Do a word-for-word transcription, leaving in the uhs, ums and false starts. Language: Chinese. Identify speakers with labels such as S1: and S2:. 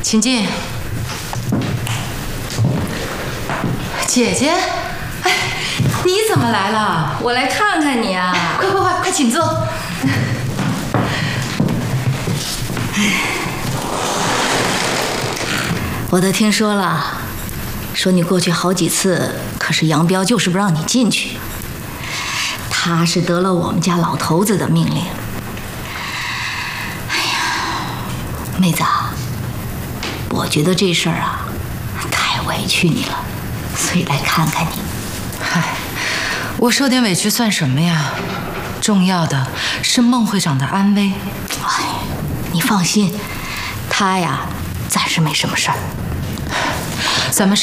S1: 请进。姐姐，哎，你怎么来了？
S2: 我来看看你啊！
S1: 快快快，快请坐。
S2: 我都听说了，说你过去好几次，可是杨彪就是不让你进去。他是得了我们家老头子的命令。哎呀，妹子啊，我觉得这事儿啊，太委屈你了，所以来看看你。
S1: 嗨，我受点委屈算什么呀？重要的是孟会长的安危。
S2: 哎，你放心，他呀，暂时没什么事儿。
S1: 咱们